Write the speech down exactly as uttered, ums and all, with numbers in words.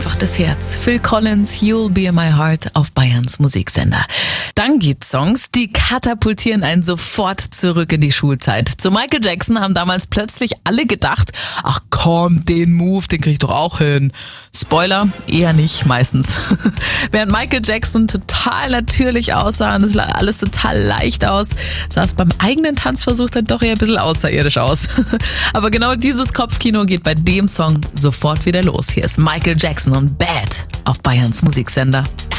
einfach das Herz. Phil Collins, You'll Be in My Heart auf Bayerns Musiksender. Dann gibt's Songs, die katapultieren einen sofort zurück in die Schulzeit. Zu Michael Jackson haben damals plötzlich alle gedacht, ach komm, den Move, den krieg ich doch auch hin. Spoiler, eher nicht, meistens. Während Michael Jackson total natürlich aussah und es sah alles total leicht aus, sah es beim eigenen Tanzversuch dann doch eher ein bisschen außerirdisch aus. Aber genau dieses Kopfkino geht bei dem Song sofort wieder los. Hier ist Michael Jackson und Bad auf Bayerns Musiksender.